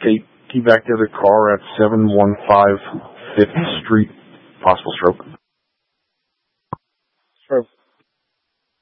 Kate back to the car at 715 5th Street, possible stroke.